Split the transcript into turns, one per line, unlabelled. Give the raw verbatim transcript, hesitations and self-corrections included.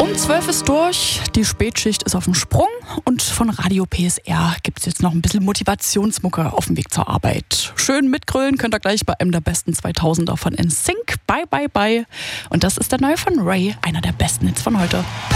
Um zwölf ist durch, die Spätschicht ist auf dem Sprung und von Radio P S R gibt es jetzt noch ein bisschen Motivationsmucke auf dem Weg zur Arbeit. Schön mitgrölen könnt ihr gleich bei einem der besten zweitausender von N Sync. Bye, bye, bye. Und das ist der neue von Ray, einer der besten Hits von heute.